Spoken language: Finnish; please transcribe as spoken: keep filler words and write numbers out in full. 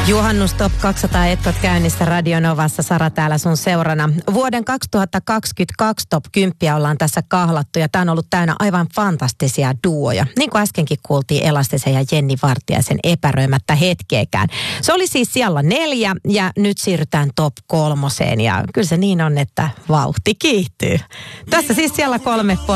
Juhannus Top kaksisataa etkot käynnissä Radio Novassa. Sara täällä sun seurana. Vuoden kaksituhattakaksikymmentäkaksi Top kymmenen ollaan tässä kahlattu ja tää on ollut täynnä aivan fantastisia duoja. Niin kuin äskenkin kuultiin Elastisen ja Jenni Vartiaisen epäröimättä hetkeekään. Se oli siis siellä neljä ja nyt siirrytään Top kolmoseen ja kyllä se niin on, että vauhti kiihtyy. Tässä siis siellä kolme